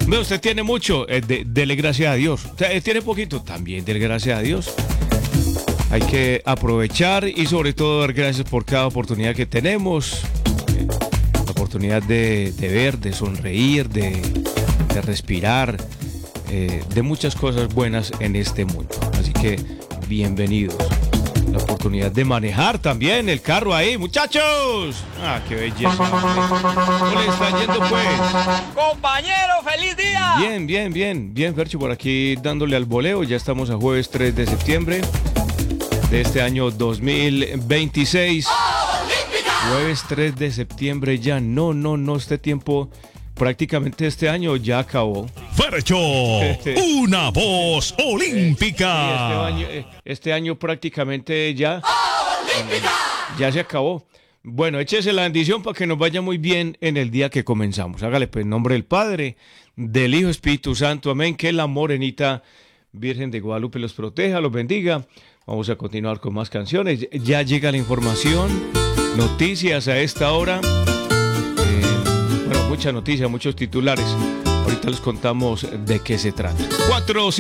Ve, usted tiene mucho, dele gracias a Dios. Tiene poquito, también dele gracias a Dios. Hay que aprovechar y sobre todo dar gracias por cada oportunidad que tenemos. La oportunidad de ver, de sonreír, de respirar, de muchas cosas buenas en este mundo. Así que bienvenidos. La oportunidad de manejar también el carro ahí, muchachos. Ah, qué belleza. ¿Cómo le está yendo, pues? Compañero, feliz día. Bien, Fercho, por aquí dándole al voleo. Ya estamos a jueves 3 de septiembre de este año 2026. Jueves 3 de septiembre ya, no, este tiempo, prácticamente este año ya acabó. Fercho, una voz olímpica. Este año prácticamente ya se acabó. Bueno, échese la bendición para que nos vaya muy bien en el día que comenzamos. Hágale pues en nombre del Padre, del Hijo, Espíritu Santo, amén. Que la morenita Virgen de Guadalupe los proteja, los bendiga. Vamos a continuar con más canciones. Ya llega la información, noticias a esta hora. Bueno, mucha noticia, muchos titulares. Ahorita les contamos de qué se trata. 4